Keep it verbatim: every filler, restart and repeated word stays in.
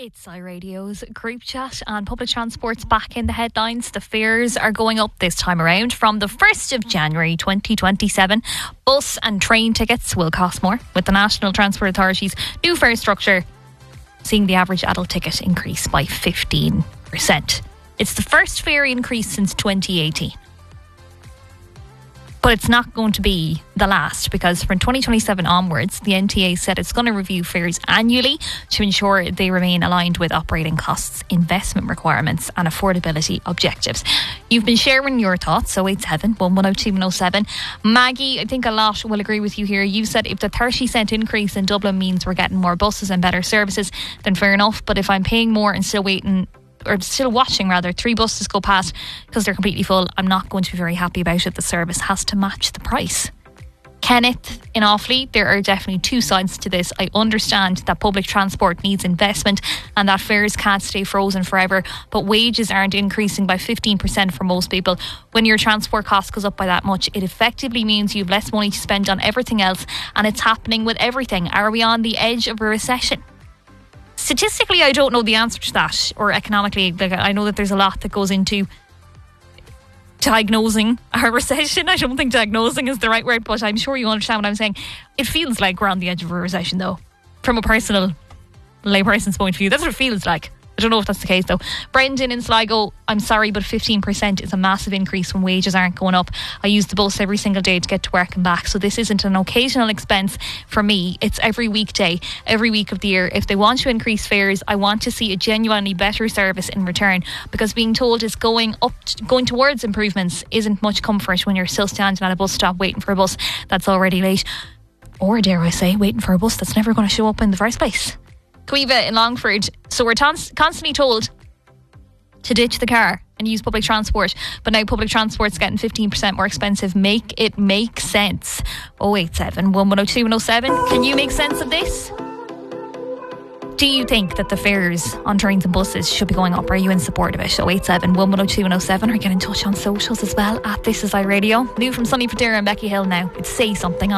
It's iRadio's group chat, and public transport's back in the headlines. The fares are going up this time around from the first of January twenty twenty-seven. Bus and train tickets will cost more, with the National Transport Authority's new fare structure seeing the average adult ticket increase by fifteen percent. It's the first fare increase since twenty eighteen. But it's not going to be the last, because from twenty twenty-seven onwards, the N T A said it's going to review fares annually to ensure they remain aligned with operating costs, investment requirements and affordability objectives. You've been sharing your thoughts, so eight seven one one oh two one oh seven. Maggie, I think a lot will agree with you here. You said if the thirty cent increase in Dublin means we're getting more buses and better services, then fair enough. But if I'm paying more and still waiting or still watching rather three buses go past because they're completely full, I'm not going to be very happy about it. The service has to match the price. Kenneth in Offaly, there are definitely two sides to this. I understand that public transport needs investment and that fares can't stay frozen forever, but wages aren't increasing by fifteen percent for most people. When your transport cost goes up by that much, it effectively means you have less money to spend on everything else, and it's happening with everything. Are we on the edge of a recession? Statistically, I don't know the answer to that, or economically. Like, I know that there's a lot that goes into diagnosing a recession. I don't think diagnosing is the right word, but I'm sure you understand what I'm saying. It feels like we're on the edge of a recession, though, from a personal layperson's point of view. That's what it feels like. I don't know if that's the case, though. Brendan in Sligo, I'm sorry, but fifteen percent is a massive increase when wages aren't going up. I use the bus every single day to get to work and back, so this isn't an occasional expense for me. It's every weekday, every week of the year. If they want to increase fares, I want to see a genuinely better service in return, because being told it's going up, going towards improvements isn't much comfort when you're still standing at a bus stop waiting for a bus that's already late. Or, dare I say, waiting for a bus that's never going to show up in the first place. Caoimhe in Longford, so we're tons- constantly told to ditch the car and use public transport, but now public transport's getting fifteen percent more expensive. Make it make sense. oh eight seven one one oh two one oh seven. Can you make sense of this? Do you think that the fares on trains and buses should be going up? Are you in support of it? oh eight seven one one oh two one oh seven, or get in touch on socials as well at This Is iRadio. New from Sunny Fadera and Becky Hill now. It's Say Something on